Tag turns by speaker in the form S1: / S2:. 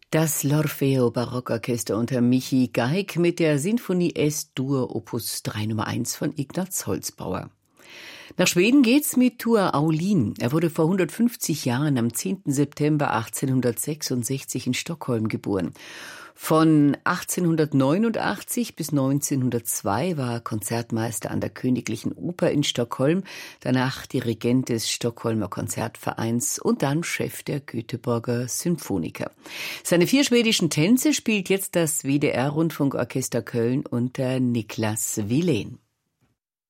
S1: Das L'Orfeo Barockorchester unter Michi Geig mit der Sinfonie S-Dur Opus 3 Nummer 1 von Ignaz Holzbauer. Nach Schweden geht's mit Tua Aulin. Er wurde vor 150 Jahren am 10. September 1866 in Stockholm geboren. Von 1889 bis 1902 war er Konzertmeister an der Königlichen Oper in Stockholm, danach Dirigent des Stockholmer Konzertvereins und dann Chef der Göteborger Symphoniker. Seine 4 schwedischen Tänze spielt jetzt das WDR-Rundfunkorchester Köln unter Niklas Wilén.